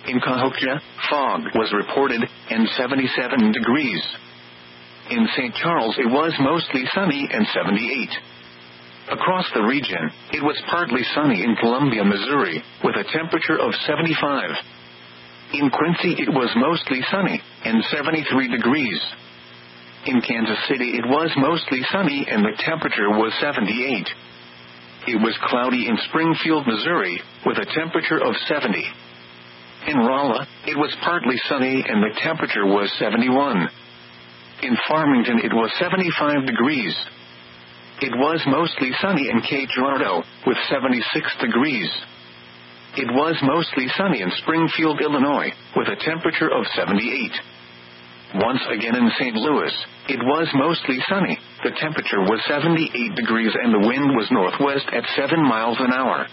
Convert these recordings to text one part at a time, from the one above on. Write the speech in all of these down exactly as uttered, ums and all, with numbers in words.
In Cahokia, fog was reported, and seventy-seven degrees. In Saint Charles it was mostly sunny and seventy-eight. Across the region, it was partly sunny in Columbia, Missouri, with a temperature of seventy-five. In Quincy it was mostly sunny, and seventy-three degrees. In Kansas City it was mostly sunny and the temperature was seventy-eight. It was cloudy in Springfield, Missouri, with a temperature of seventy. In Rolla, it was partly sunny and the temperature was seventy-one. In Farmington it was seventy-five degrees. It was mostly sunny in Cape Girardeau, with seventy-six degrees. It was mostly sunny in Springfield, Illinois, with a temperature of seventy-eight. Once again in Saint Louis, it was mostly sunny, the temperature was seventy-eight degrees and the wind was northwest at seven miles an hour.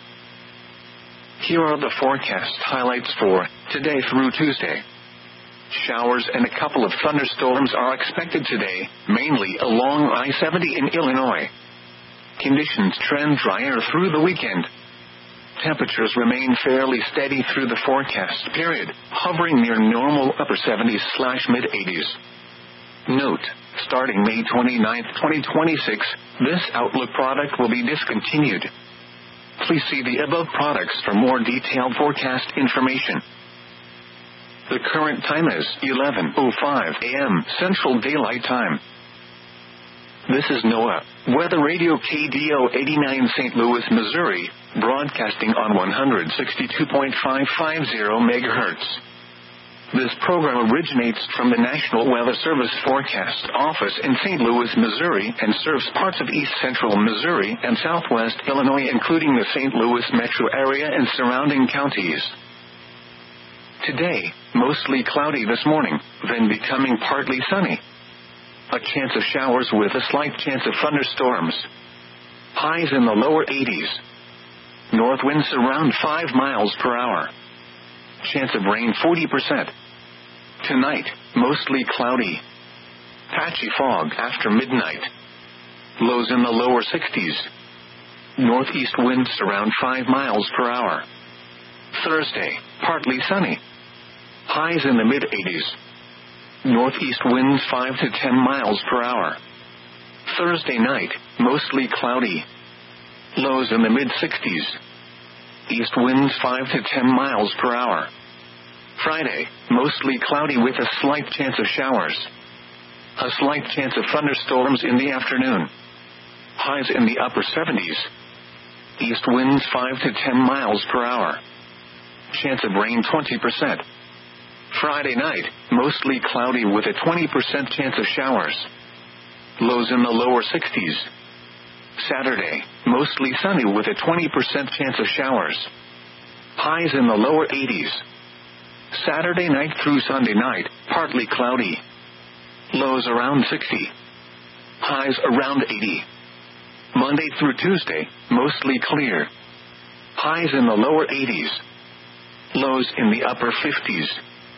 Here are the forecast highlights for today through Tuesday. Showers and a couple of thunderstorms are expected today, mainly along I seventy in Illinois. Conditions trend drier through the weekend. Temperatures remain fairly steady through the forecast period, hovering near normal upper seventies slash mid eighties. Note, starting May twenty-ninth, twenty twenty-six, this Outlook product will be discontinued. Please see the above products for more detailed forecast information. The current time is eleven oh five a.m. Central Daylight Time. This is NOAA Weather Radio K D O eighty-nine Saint Louis, Missouri, broadcasting on one sixty-two point five five zero megahertz. This program originates from the National Weather Service Forecast Office in Saint Louis, Missouri, and serves parts of east central Missouri and southwest Illinois, including the Saint Louis metro area and surrounding counties. Today, mostly cloudy this morning, then becoming partly sunny. A chance of showers with a slight chance of thunderstorms. Highs in the lower eighties. North winds around five miles per hour. Chance of rain forty percent. Tonight, mostly cloudy. Patchy fog after midnight. Lows in the lower sixties. Northeast winds around five miles per hour. Thursday, partly sunny. Highs in the mid eighties. Northeast winds five to ten miles per hour. Thursday night, mostly cloudy. Lows in the mid sixties. East winds five to ten miles per hour. Friday, mostly cloudy with a slight chance of showers. A slight chance of thunderstorms in the afternoon. Highs in the upper seventies. East winds five to ten miles per hour. Chance of rain twenty percent. Friday night, mostly cloudy with a twenty percent chance of showers. Lows in the lower sixties. Saturday, mostly sunny with a twenty percent chance of showers. Highs in the lower eighties. Saturday night through Sunday night, partly cloudy. Lows around sixty. Highs around eighty. Monday through Tuesday, mostly clear. Highs in the lower eighties. Lows in the upper fifties.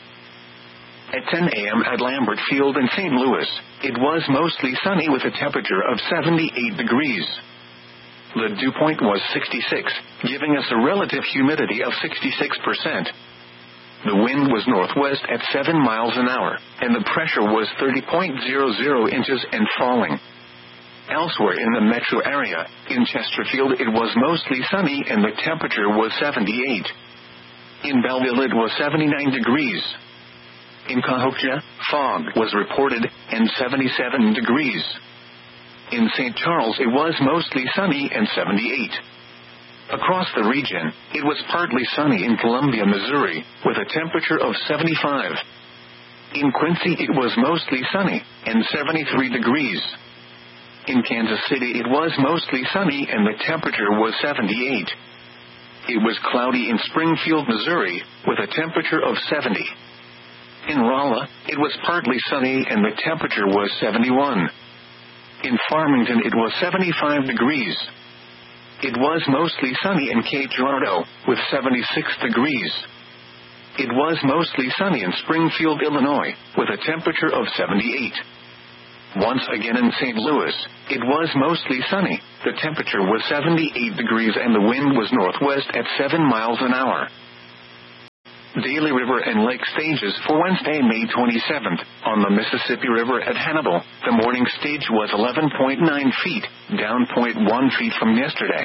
At ten a.m. at Lambert Field in Saint Louis, it was mostly sunny with a temperature of seventy-eight degrees. The dew point was sixty-six, giving us a relative humidity of sixty-six percent. The wind was northwest at seven miles an hour, and the pressure was thirty point zero zero inches and falling. Elsewhere in the metro area, in Chesterfield it was mostly sunny and the temperature was seventy-eight. In Belleville it was seventy-nine degrees. In Cahokia, fog was reported, and seventy-seven degrees. In Saint Charles it was mostly sunny and seventy-eight. Across the region, it was partly sunny in Columbia, Missouri, with a temperature of seventy-five. In Quincy it was mostly sunny, and seventy-three degrees. In Kansas City it was mostly sunny and the temperature was seventy-eight. It was cloudy in Springfield, Missouri, with a temperature of seventy. In Rolla, it was partly sunny and the temperature was seventy-one. In Farmington it was seventy-five degrees. It was mostly sunny in Cape Girardeau, with seventy-six degrees. It was mostly sunny in Springfield, Illinois, with a temperature of seventy-eight. Once again in Saint Louis, it was mostly sunny, the temperature was seventy-eight degrees and the wind was northwest at seven miles an hour. daily river and lake stages for Wednesday, May twenty-seventh. On the Mississippi River at Hannibal, the morning stage was eleven point nine feet, down zero point one feet from yesterday.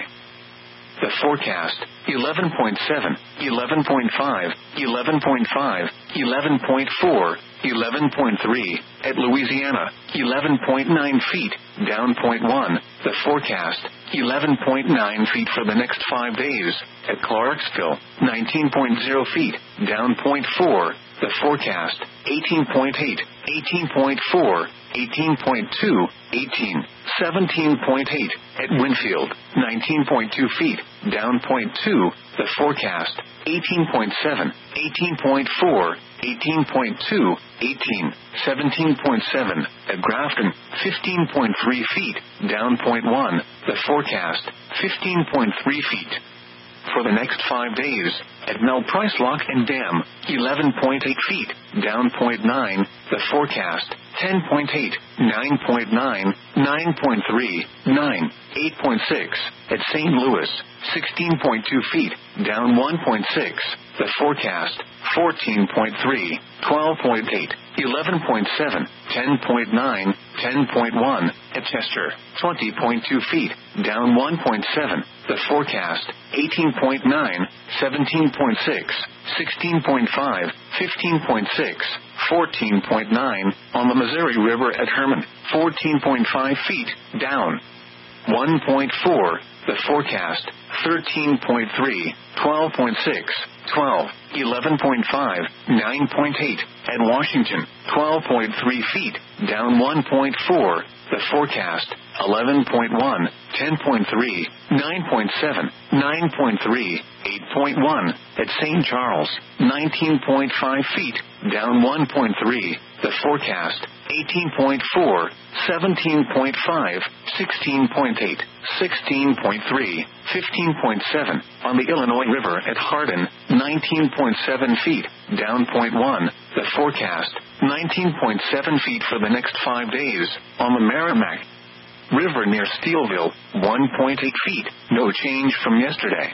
The forecast, eleven point seven, eleven point five, eleven point five, eleven point four, eleven point three. At Louisiana, eleven point nine feet, down zero point one. The forecast, eleven point nine feet for the next five days. At Clarksville, nineteen point zero feet, down zero point four. The forecast, eighteen point eight, eighteen point four, eighteen point two, eighteen, seventeen point eight. At Winfield, nineteen point two feet, down zero point two. The forecast, eighteen point seven, eighteen point four, eighteen point two, eighteen, seventeen point seven. At Grafton, fifteen point three feet, down zero point one. The forecast, fifteen point three feet. For the next five days, at Mel Price Lock and Dam, eleven point eight feet, down zero point nine. The forecast, ten point eight, nine point nine, nine point three, nine, eight point six. At Saint Louis, sixteen point two feet, down one point six. The forecast, fourteen point three, twelve point eight, eleven point seven, ten point nine, ten point one. At Chester, twenty point two feet, down one point seven. The forecast, eighteen point nine, seventeen point six, sixteen point five, fifteen point six, fourteen point nine. On the Missouri River at Herman, fourteen point five feet, down one point four. The forecast, thirteen point three, twelve point six, twelve, eleven point five, nine point eight. At Washington, twelve point three feet, down one point four. The forecast, eleven point one, ten point three, nine point seven, nine point three, eight point one. At Saint Charles, nineteen point five feet, down one point three. The forecast, eighteen point four, seventeen point five, sixteen point eight, sixteen point three, fifteen point seven. On the Illinois River at Hardin, nineteen point seven feet, down zero point one. The forecast, nineteen point seven feet for the next five days. On the Merrimack River near Steelville, one point eight feet, no change from yesterday.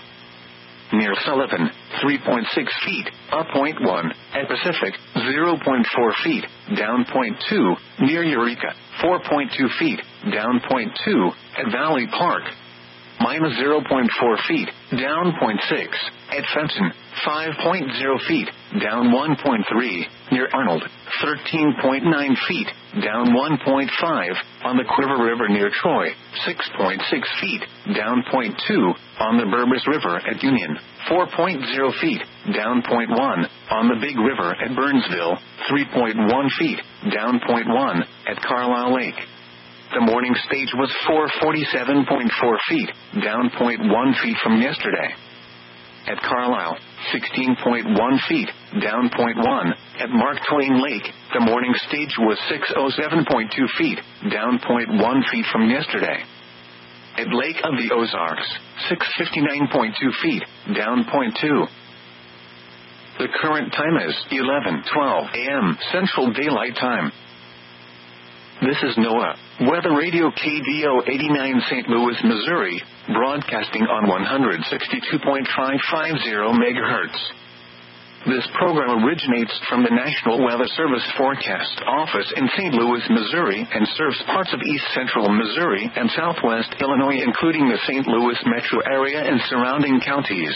Near Sullivan, three point six feet, up zero point one. At Pacific, zero point four feet, down zero point two. Near Eureka, four point two feet, down zero point two. At Valley Park, minus zero point four feet, down zero point six. At Fenton, five point zero feet, down one point three. Near Arnold, thirteen point nine feet, down one point five. On the Quiver River near Troy, six point six feet, down zero point two. On the Burbus River at Union, four point zero feet, down zero point one. On the Big River at Burnsville, three point one feet, down zero point one. At Carlisle Lake, the morning stage was four forty-seven point four feet, down zero point one feet from yesterday. At Carlisle, sixteen point one feet, down zero point one. At Mark Twain Lake, the morning stage was six oh seven point two feet, down zero point one feet from yesterday. At Lake of the Ozarks, six fifty-nine point two feet, down zero point two. The current time is eleven twelve a.m. Central Daylight Time. This is NOAA Weather Radio K D O eighty-nine Saint Louis, Missouri, broadcasting on one sixty-two point five five zero megahertz. This program originates from the National Weather Service Forecast Office in Saint Louis, Missouri, and serves parts of east central Missouri and southwest Illinois, including the Saint Louis metro area and surrounding counties.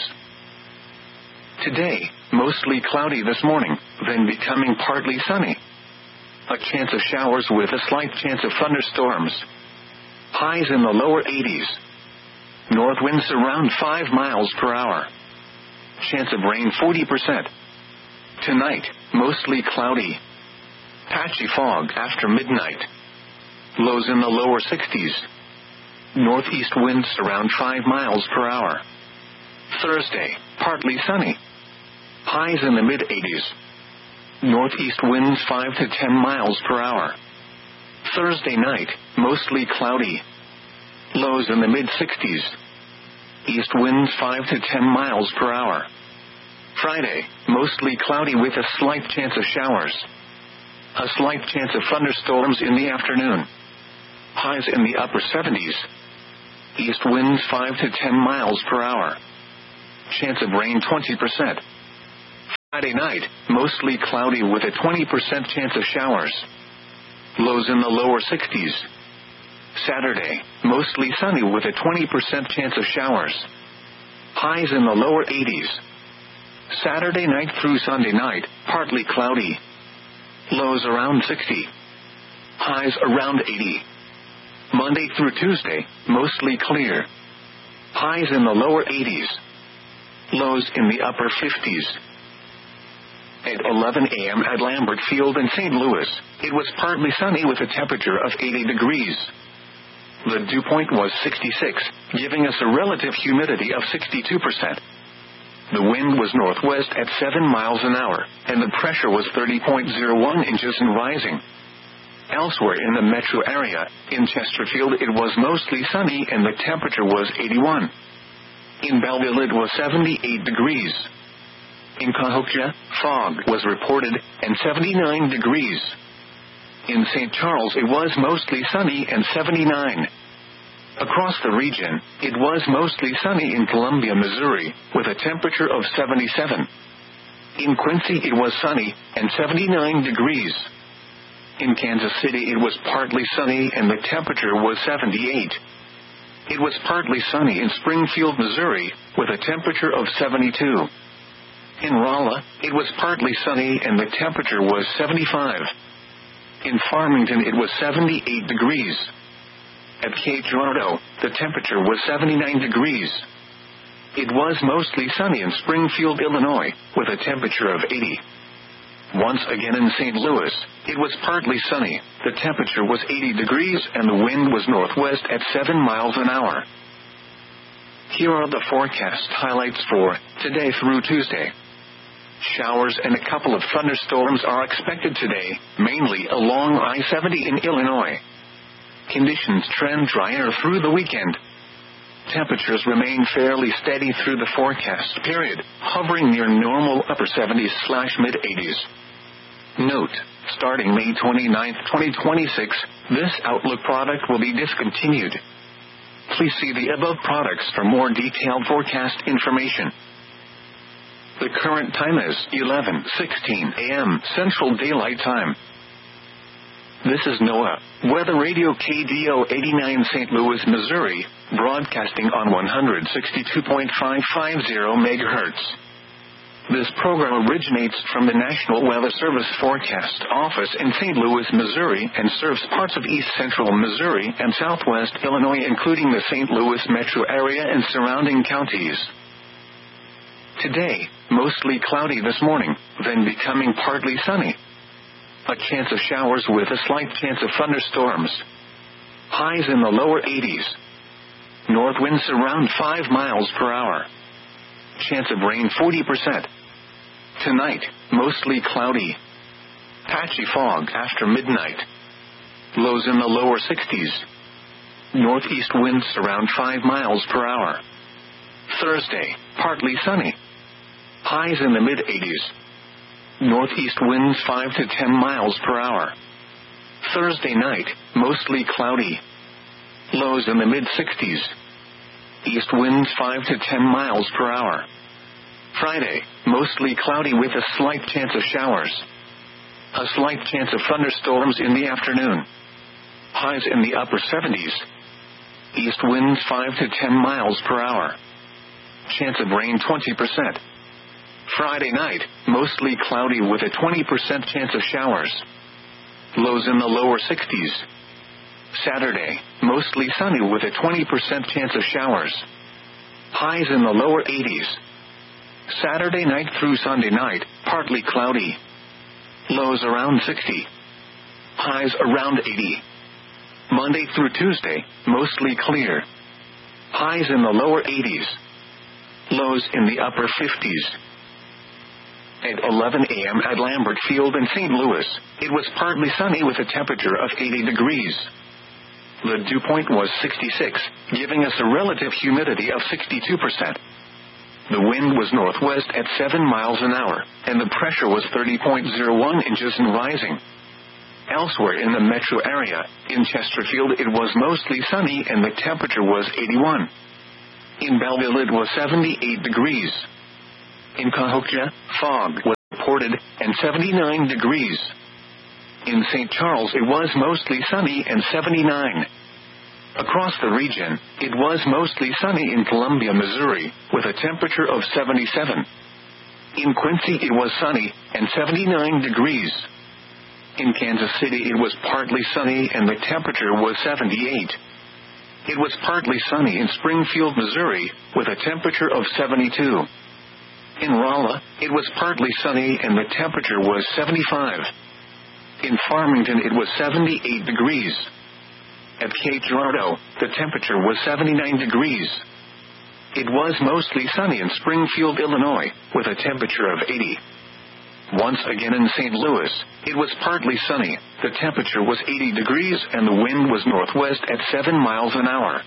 Today, mostly cloudy this morning, then becoming partly sunny. A chance of showers with a slight chance of thunderstorms. Highs in the lower eighties. North winds around five miles per hour. Chance of rain forty percent. Tonight, mostly cloudy. Patchy fog after midnight. Lows in the lower sixties. Northeast winds around five miles per hour. Thursday, partly sunny. Highs in the mid-eighties. Northeast winds five to ten miles per hour. Thursday night, mostly cloudy. Lows in the mid-sixties. East winds five to ten miles per hour. Friday, mostly cloudy with a slight chance of showers. A slight chance of thunderstorms in the afternoon. Highs in the upper seventies. East winds five to ten miles per hour. Chance of rain twenty percent. Friday night, mostly cloudy with a twenty percent chance of showers. Lows in the lower sixties. Saturday, mostly sunny with a twenty percent chance of showers. Highs in the lower eighties. Saturday night through Sunday night, partly cloudy. Lows around sixty. Highs around eighty. Monday through Tuesday, mostly clear. Highs in the lower eighties. Lows in the upper fifties. At eleven a.m. at Lambert Field in Saint Louis, it was partly sunny with a temperature of eighty degrees. The dew point was sixty-six, giving us a relative humidity of sixty-two percent. The wind was northwest at seven miles an hour, and the pressure was thirty point zero one inches and rising. Elsewhere in the metro area, in Chesterfield it was mostly sunny and the temperature was eighty-one. In Belleville it was seventy-eight degrees. In Cahokia, fog was reported, and seventy-nine degrees. In Saint Charles it was mostly sunny and seventy-nine. Across the region, it was mostly sunny in Columbia, Missouri, with a temperature of seventy-seven. In Quincy it was sunny, and seventy-nine degrees. In Kansas City it was partly sunny and the temperature was seventy-eight. It was partly sunny in Springfield, Missouri, with a temperature of seventy-two. In Rolla, it was partly sunny and the temperature was seventy-five. In Farmington it was seventy-eight degrees. At Cape Girardeau, the temperature was seventy-nine degrees. It was mostly sunny in Springfield, Illinois, with a temperature of eighty. Once again in Saint Louis, it was partly sunny, the temperature was eighty degrees and the wind was northwest at seven miles an hour. Here are the forecast highlights for today through Tuesday. Showers and a couple of thunderstorms are expected today, mainly along I seventy in Illinois. Conditions trend drier through the weekend. Temperatures remain fairly steady through the forecast period, hovering near normal upper seventies slash mid eighties. Note, starting May twenty-ninth, twenty twenty-six, this Outlook product will be discontinued. Please see the above products for more detailed forecast information. The current time is eleven sixteen a.m. Central Daylight Time. This is NOAA, Weather Radio K D O eighty-nine Saint Louis, Missouri, broadcasting on one sixty-two point five five zero megahertz. This program originates from the National Weather Service Forecast Office in Saint Louis, Missouri, and serves parts of east central Missouri and southwest Illinois, including the Saint Louis metro area and surrounding counties. Today, mostly cloudy this morning, then becoming partly sunny. A chance of showers with a slight chance of thunderstorms. Highs in the lower eighties. North winds around five miles per hour. Chance of rain forty percent. Tonight, mostly cloudy. Patchy fog after midnight. Lows in the lower sixties. Northeast winds around five miles per hour. Thursday, partly sunny. Highs in the mid eighties. Northeast winds five to ten miles per hour. Thursday night, mostly cloudy. Lows in the mid sixties. East winds five to ten miles per hour. Friday, mostly cloudy with a slight chance of showers. A slight chance of thunderstorms in the afternoon. Highs in the upper seventies. East winds five to ten miles per hour. Chance of rain twenty percent. Friday night, mostly cloudy with a twenty percent chance of showers. Lows in the lower sixties. Saturday, mostly sunny with a twenty percent chance of showers. Highs in the lower eighties. Saturday night through Sunday night, partly cloudy. Lows around sixty. Highs around eighty. Monday through Tuesday, mostly clear. Highs in the lower eighties. Lows in the upper fifties. At eleven a.m. at Lambert Field in Saint Louis, it was partly sunny with a temperature of eighty degrees. The dew point was sixty-six, giving us a relative humidity of sixty-two percent. The wind was northwest at seven miles an hour, and the pressure was thirty point zero one inches and rising. Elsewhere in the metro area, in Chesterfield it was mostly sunny and the temperature was eighty-one. In Belleville it was seventy-eight degrees. In Cahokia, fog was reported, and seventy-nine degrees. In Saint Charles it was mostly sunny and seventy-nine. Across the region, it was mostly sunny in Columbia, Missouri, with a temperature of seventy-seven. In Quincy it was sunny, and seventy-nine degrees. In Kansas City it was partly sunny and the temperature was seventy-eight. It was partly sunny in Springfield, Missouri, with a temperature of seventy-two. In Rolla, it was partly sunny and the temperature was seventy-five. In Farmington it was seventy-eight degrees. At Cape Girardeau, the temperature was seventy-nine degrees. It was mostly sunny in Springfield, Illinois, with a temperature of eighty. Once again in Saint Louis, it was partly sunny, the temperature was eighty degrees and the wind was northwest at seven miles an hour.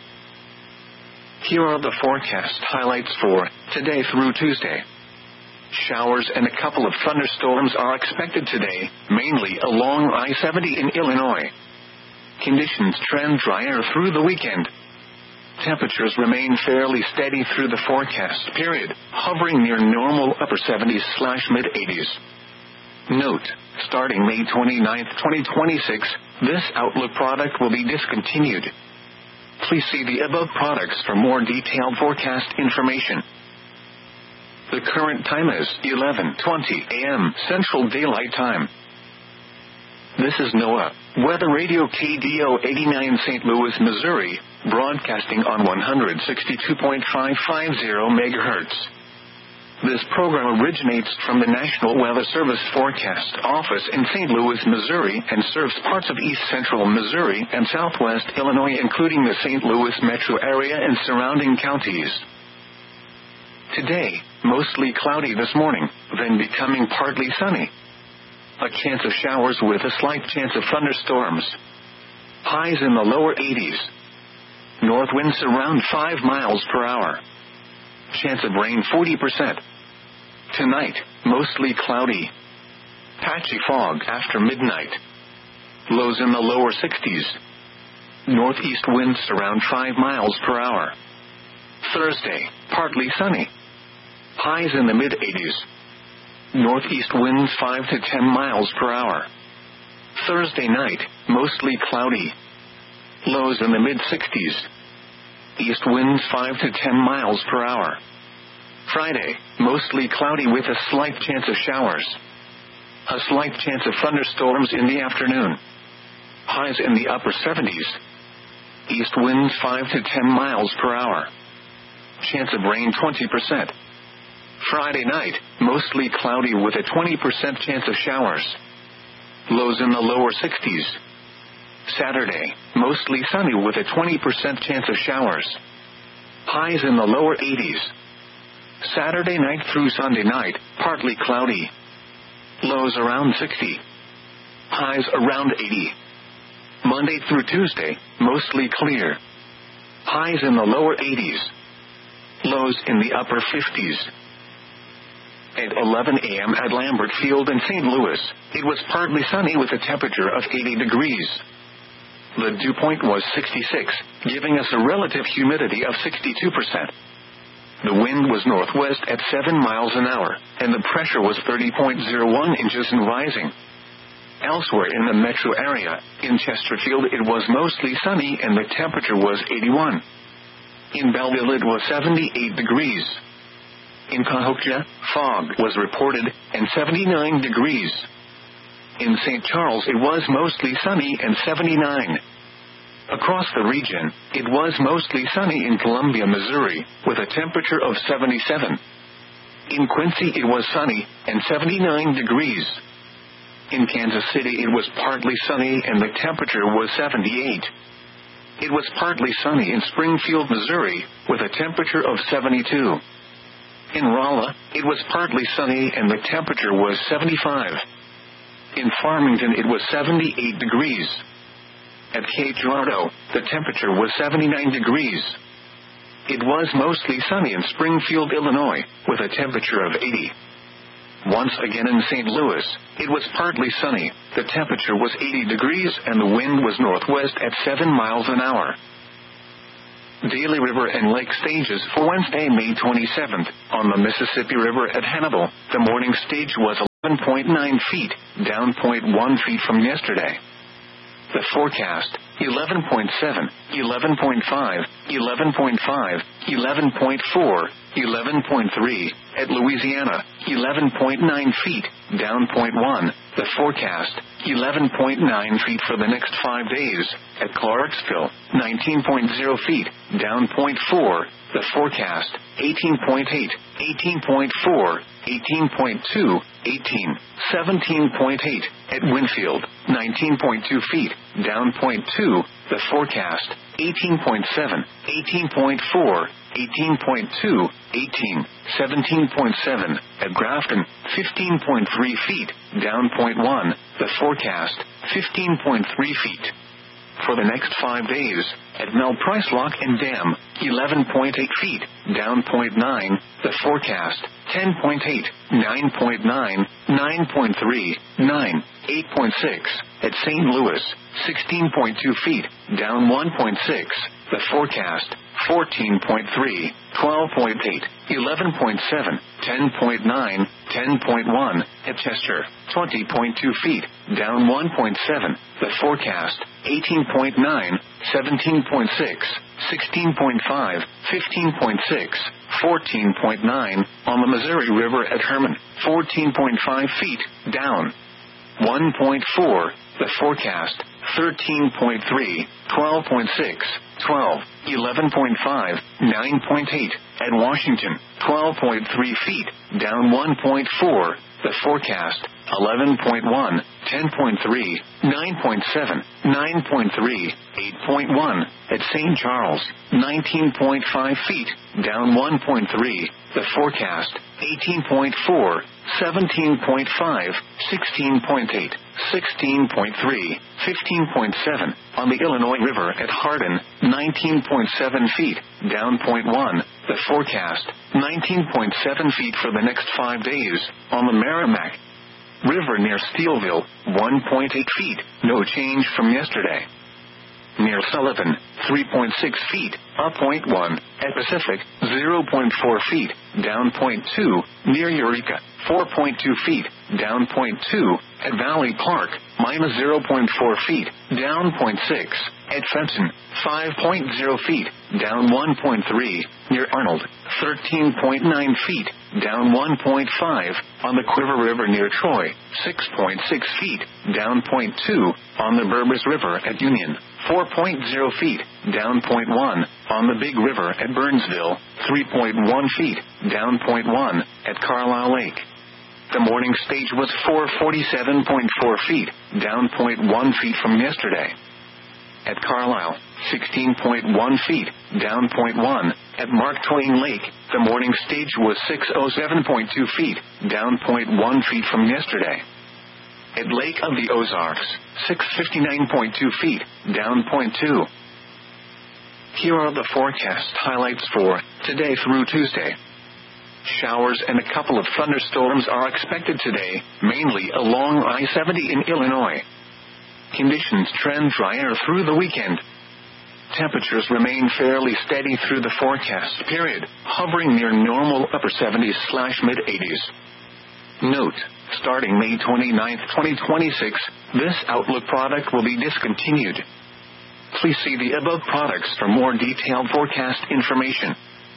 Here are the forecast highlights for today through Tuesday. Showers and a couple of thunderstorms are expected today, mainly along I seventy in Illinois. Conditions trend drier through the weekend. Temperatures remain fairly steady through the forecast period, hovering near normal upper seventies slash mid eighties. Note, starting May twenty-ninth, twenty twenty-six, this Outlook product will be discontinued. Please see the above products for more detailed forecast information. The current time is eleven twenty a m Central Daylight Time. This is NOAA Weather Radio K D O eighty-nine Saint Louis, Missouri, broadcasting on one sixty-two point five five zero megahertz. This program originates from the National Weather Service Forecast Office in Saint Louis, Missouri, and serves parts of east central Missouri and southwest Illinois, including the Saint Louis metro area and surrounding counties. Today, mostly cloudy this morning, then becoming partly sunny. A chance of showers with a slight chance of thunderstorms. Highs in the lower eighties. North winds around five miles per hour. Chance of rain forty percent. Tonight, mostly cloudy. Patchy fog after midnight. Lows in the lower sixties. Northeast winds around five miles per hour. Thursday, partly sunny. Highs in the mid eighties. Northeast winds five to ten miles per hour. Thursday night, mostly cloudy. Lows in the mid sixties. East winds five to ten miles per hour. Friday, mostly cloudy with a slight chance of showers. A slight chance of thunderstorms in the afternoon. Highs in the upper seventies. East winds five to ten miles per hour. Chance of rain twenty percent. Friday night, mostly cloudy with a twenty percent chance of showers. Lows in the lower sixties. Saturday, mostly sunny with a twenty percent chance of showers. Highs in the lower eighties. Saturday night through Sunday night, partly cloudy. Lows around sixty. Highs around eighty. Monday through Tuesday, mostly clear. Highs in the lower eighties. Lows in the upper fifties. At eleven a m at Lambert Field in Saint Louis, it was partly sunny with a temperature of eighty degrees. The dew point was sixty-six, giving us a relative humidity of sixty-two percent. The wind was northwest at seven miles an hour, and the pressure was thirty point zero one inches and rising. Elsewhere in the metro area, in Chesterfield it was mostly sunny and the temperature was eighty-one. In Belleville it was seventy-eight degrees. In Cahokia, fog was reported, and seventy-nine degrees. In Saint Charles it was mostly sunny and seventy-nine. Across the region, it was mostly sunny in Columbia, Missouri, with a temperature of seventy-seven. In Quincy it was sunny, and seventy-nine degrees. In Kansas City it was partly sunny and the temperature was seventy-eight. It was partly sunny in Springfield, Missouri, with a temperature of seventy-two. In Rolla, it was partly sunny and the temperature was seventy-five. In Farmington it was seventy-eight degrees. At Cape Girardeau, the temperature was seventy-nine degrees. It was mostly sunny in Springfield, Illinois, with a temperature of eighty. Once again in Saint Louis, it was partly sunny, the temperature was eighty degrees and the wind was northwest at seven miles an hour. Daly River and Lake stages for Wednesday, May twenty-seventh. On the Mississippi River at Hannibal, the morning stage was seven point nine feet, down zero point one feet from yesterday. The forecast, eleven point seven, eleven point five, eleven point five, eleven point four, eleven point three, at Louisiana, eleven point nine feet, down zero point one. The forecast, eleven point nine feet for the next five days. At Clarksville, nineteen point zero feet, down zero point four. The forecast, eighteen point eight, eighteen point four, eighteen point two, eighteen, seventeen point eight. At Winfield, nineteen point two feet, down zero point two. The forecast, eighteen point seven, eighteen point four, eighteen point two, eighteen, seventeen point seven. At Grafton, fifteen point three feet, down zero point one. The forecast, fifteen point three feet. For the next five days, at Mel Price Lock and Dam, eleven point eight feet, down zero point nine. The forecast, ten point eight, nine point nine, nine point three, nine, eight point six. At Saint Louis, sixteen point two feet, down one point six. The forecast, fourteen point three, twelve point eight, eleven point seven, ten point nine, ten point one. At Chester, twenty point two feet, down one point seven. The forecast, eighteen point nine, seventeen point six, sixteen point five, fifteen point six, fourteen point nine. On the Missouri River at Herman, fourteen point five feet, down one point four. The forecast, thirteen point three, twelve point six, twelve, eleven point five, nine point eight. At Washington, twelve point three feet, down one point four. The forecast, eleven point one, ten point three, nine point seven, nine point three, eight point one. At Saint Charles, nineteen point five feet, down one point three. The forecast, eighteen point four, seventeen point five, sixteen point eight, sixteen point three, fifteen point seven. On the Illinois River at Hardin, nineteen point seven feet, down zero point one. The forecast, nineteen point seven feet for the next five days. On the Merrimack River near Steelville, one point eight feet, no change from yesterday. Near Sullivan, three point six feet, up zero point one. At Pacific, zero point four feet, down zero point two. Near Eureka, four point two feet, down zero point two. At Valley Park, minus zero point four feet, down zero point six. At Fenton, five point zero feet, down one point three. Near Arnold, thirteen point nine feet, down one point five. On the Quiver River near Troy, six point six feet, down zero point two. On the Burbus River at Union, four point zero feet, down zero point one. On the Big River at Burnsville, three point one feet, down zero point one. At Carlisle Lake, the morning stage was four forty-seven point four feet, down zero point one feet from yesterday. At Carlisle, sixteen point one feet, down zero point one. At Mark Twain Lake, the morning stage was six oh seven point two feet, down zero point one feet from yesterday. At Lake of the Ozarks, six fifty-nine point two feet, down zero point two. Here are the forecast highlights for today through Tuesday. Showers and a couple of thunderstorms are expected today, mainly along I seventy in Illinois. Conditions trend drier through the weekend. Temperatures remain fairly steady through the forecast period, hovering near normal upper seventies slash mid eighties. Note, starting May twenty-ninth, twenty twenty-six, this Outlook product will be discontinued. Please see the above products for more detailed forecast information.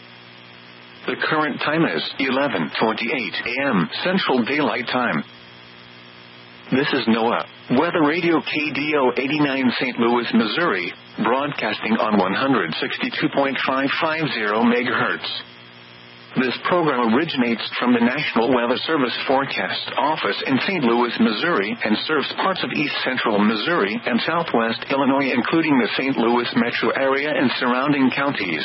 The current time is eleven twenty-eight a.m. Central Daylight Time. This is NOAA Weather Radio K D O eighty-nine Saint Louis, Missouri, broadcasting on one sixty-two point five five zero megahertz. This program originates from the National Weather Service Forecast Office in Saint Louis, Missouri, and serves parts of east central Missouri and southwest Illinois, including the Saint Louis metro area and surrounding counties.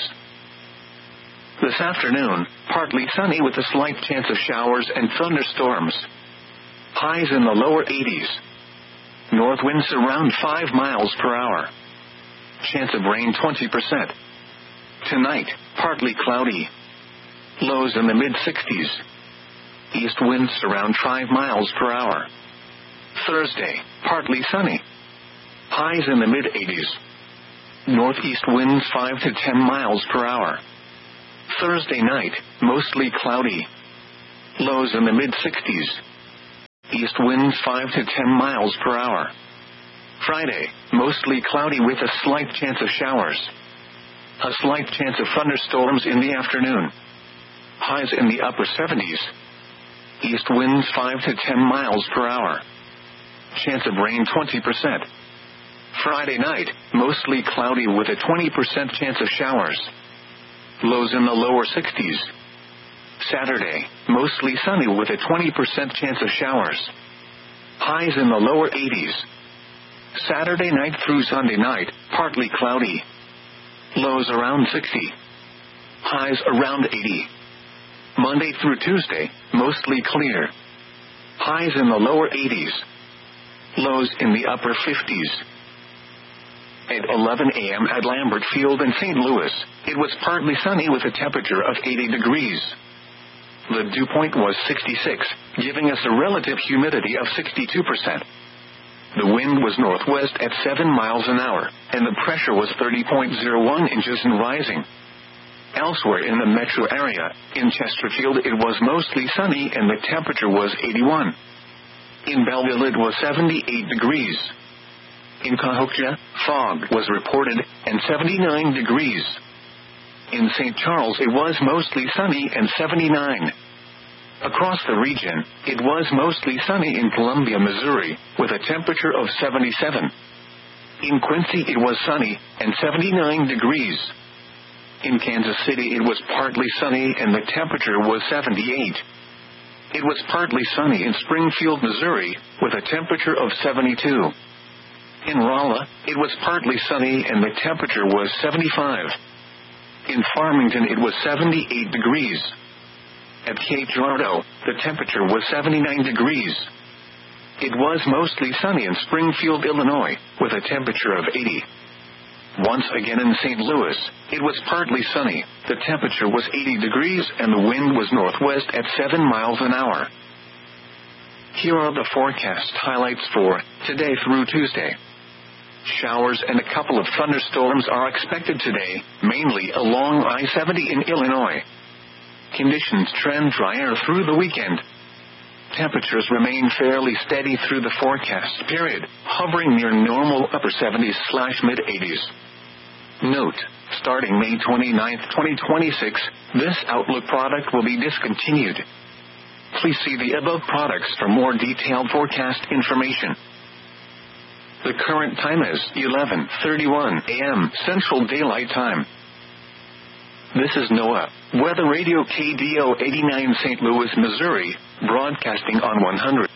This afternoon, partly sunny with a slight chance of showers and thunderstorms. Highs in the lower eighties. North winds around five miles per hour. Chance of rain twenty percent. Tonight, partly cloudy. Lows in the mid sixties. East winds around five miles per hour. Thursday, partly sunny. Highs in the mid eighties. Northeast winds five to ten miles per hour. Thursday night, mostly cloudy. Lows in the mid sixties. East winds five to ten miles per hour. Friday, mostly cloudy with a slight chance of showers. A slight chance of thunderstorms in the afternoon. Highs in the upper seventies. East winds five to ten miles per hour. Chance of rain twenty percent. Friday night, mostly cloudy with a twenty percent chance of showers. Lows in the lower sixties. Saturday, mostly sunny with a twenty percent chance of showers. Highs in the lower eighties. Saturday night through Sunday night, partly cloudy. Lows around sixty. Highs around eighty. Monday through Tuesday, mostly clear. Highs in the lower eighties. Lows in the upper fifties. At eleven a.m. at Lambert Field in Saint Louis, it was partly sunny with a temperature of eighty degrees. The dew point was sixty-six, giving us a relative humidity of sixty-two percent. The wind was northwest at seven miles an hour, and the pressure was thirty point zero one inches and rising. Elsewhere in the metro area, in Chesterfield it was mostly sunny and the temperature was eighty-one. In Belleville it was seventy-eight degrees. In Cahokia, fog was reported, and seventy-nine degrees. In Saint Charles it was mostly sunny and seventy-nine. Across the region, it was mostly sunny in Columbia, Missouri, with a temperature of seventy-seven. In Quincy it was sunny, and seventy-nine degrees. In Kansas City it was partly sunny and the temperature was seventy-eight. It was partly sunny in Springfield, Missouri, with a temperature of seventy-two. In Rolla, it was partly sunny and the temperature was seventy-five. In Farmington it was seventy-eight degrees. At Cape Girardeau, the temperature was seventy-nine degrees. It was mostly sunny in Springfield, Illinois, with a temperature of eighty. Once again in Saint Louis, it was partly sunny, the temperature was eighty degrees and the wind was northwest at seven miles an hour. Here are the forecast highlights for today through Tuesday. Showers and a couple of thunderstorms are expected today, mainly along I seventy in Illinois. Conditions trend drier through the weekend. Temperatures remain fairly steady through the forecast period, hovering near normal upper seventies slash mid eighties. Note, starting May twenty-ninth, twenty twenty-six, this Outlook product will be discontinued. Please see the above products for more detailed forecast information. The current time is eleven thirty-one a.m. Central Daylight Time. This is NOAA, Weather Radio K D O eighty-nine Saint Louis, Missouri, broadcasting on one hundred.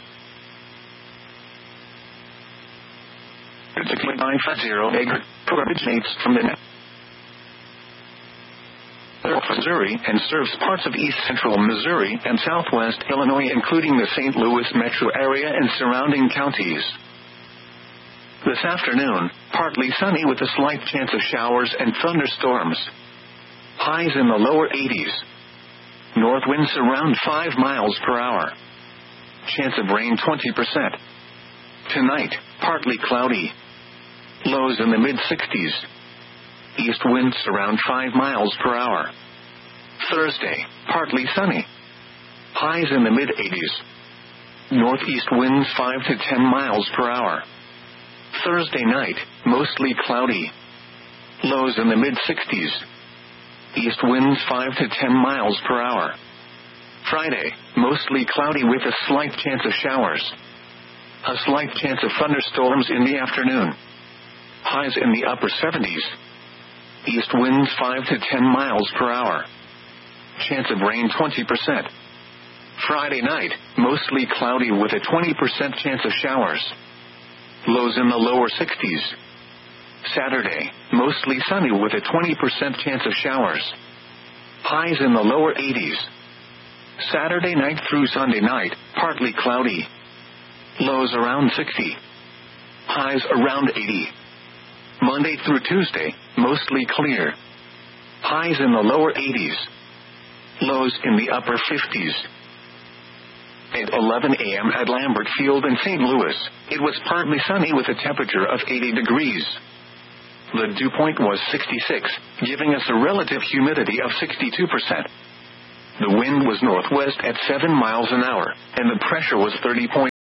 nine fifty megahertz originates from the Missouri and serves parts of east central Missouri and southwest Illinois, including the Saint Louis metro area and surrounding counties. This afternoon, partly sunny with a slight chance of showers and thunderstorms. Highs in the lower eighties. North winds around five miles per hour. Chance of rain twenty percent. Tonight, partly cloudy. Lows in the mid sixties. East winds around five miles per hour. Thursday, partly sunny. Highs in the mid eighties. Northeast winds five to ten miles per hour. Thursday night, mostly cloudy. Lows in the mid sixties. East winds five to ten miles per hour. Friday, mostly cloudy with a slight chance of showers. A slight chance of thunderstorms in the afternoon. Highs in the upper seventies. East winds five to ten miles per hour. Chance of rain twenty percent. Friday night, mostly cloudy with a twenty percent chance of showers. Lows in the lower sixties. Saturday, mostly sunny with a twenty percent chance of showers. Highs in the lower eighties. Saturday night through Sunday night, partly cloudy. Lows around sixty. Highs around eighty. Monday through Tuesday, mostly clear. Highs in the lower eighties. Lows in the upper fifties. At eleven a.m. at Lambert Field in Saint Louis, it was partly sunny with a temperature of eighty degrees. The dew point was sixty-six, giving us a relative humidity of sixty-two percent. The wind was northwest at seven miles an hour, and the pressure was thirty point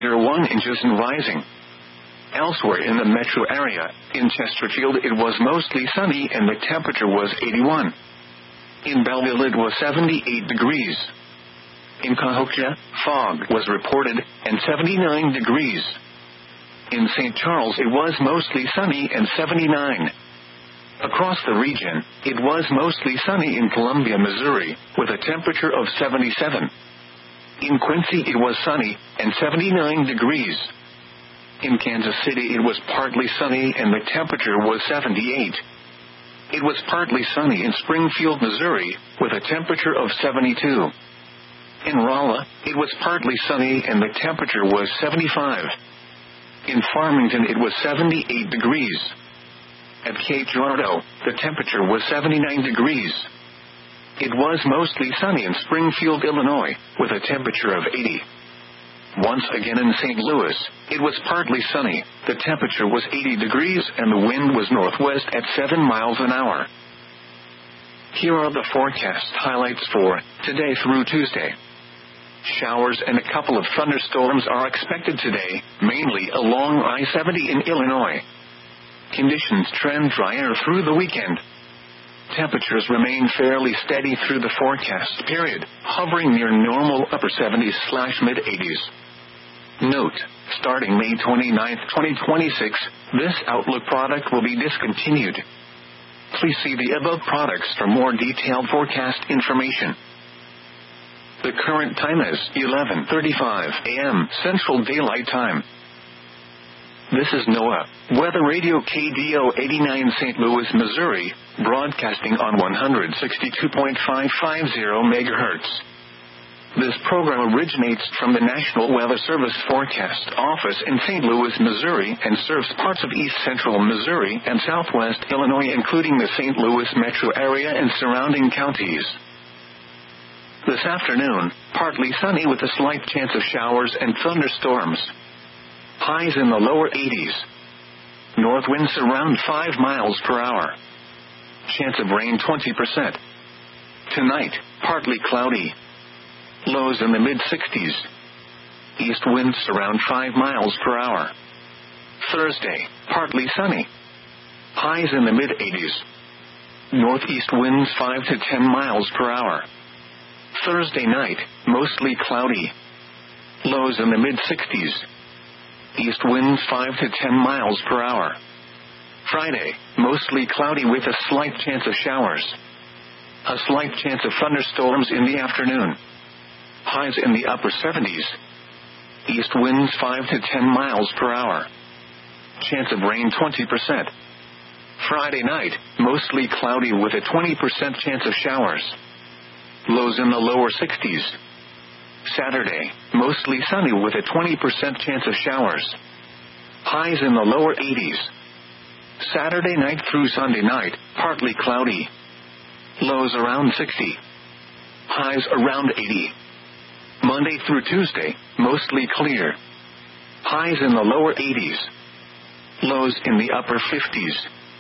zero one inches and rising. Elsewhere in the metro area, in Chesterfield it was mostly sunny and the temperature was eighty-one. In Belleville it was seventy-eight degrees. In Cahokia, fog was reported, and seventy-nine degrees. In Saint Charles it was mostly sunny and seventy-nine. Across the region, it was mostly sunny in Columbia, Missouri, with a temperature of seventy-seven. In Quincy it was sunny, and seventy-nine degrees. In Kansas City it was partly sunny and the temperature was seventy-eight. It was partly sunny in Springfield, Missouri, with a temperature of seventy-two. In Rolla, it was partly sunny and the temperature was seventy-five. In Farmington it was seventy-eight degrees. At Cape Girardeau, the temperature was seventy-nine degrees. It was mostly sunny in Springfield, Illinois, with a temperature of eighty. Once again in Saint Louis, it was partly sunny, the temperature was eighty degrees and the wind was northwest at seven miles an hour. Here are the forecast highlights for today through Tuesday. Showers and a couple of thunderstorms are expected today, mainly along I seventy in Illinois. Conditions trend drier through the weekend. Temperatures remain fairly steady through the forecast period, hovering near normal upper seventies slash mid eighties. Note, starting May twenty-ninth, twenty twenty-six, this Outlook product will be discontinued. Please see the above products for more detailed forecast information. The current time is eleven thirty-five a m Central Daylight Time. This is NOAA Weather Radio K D O eighty-nine Saint Louis, Missouri, broadcasting on one sixty-two point five five zero megahertz. This program originates from the National Weather Service Forecast Office in Saint Louis, Missouri, and serves parts of east central Missouri and southwest Illinois, including the Saint Louis metro area and surrounding counties. This afternoon, partly sunny with a slight chance of showers and thunderstorms. Highs in the lower eighties. North winds around five miles per hour. Chance of rain twenty percent. Tonight, partly cloudy. Lows in the mid sixties. East winds around five miles per hour. Thursday, partly sunny. Highs in the mid eighties. Northeast winds five to ten miles per hour. Thursday night, mostly cloudy. Lows in the mid sixties. East winds five to ten miles per hour. Friday, mostly cloudy with a slight chance of showers. A slight chance of thunderstorms in the afternoon. Highs in the upper seventies. East winds five to ten miles per hour. Chance of rain twenty percent. Friday night, mostly cloudy with a twenty percent chance of showers. Lows in the lower sixties. Saturday, mostly sunny with a twenty percent chance of showers. Highs in the lower eighties. Saturday night through Sunday night, partly cloudy. Lows around sixty. Highs around eighty. Monday through Tuesday, mostly clear. Highs in the lower eighties. Lows in the upper fifties.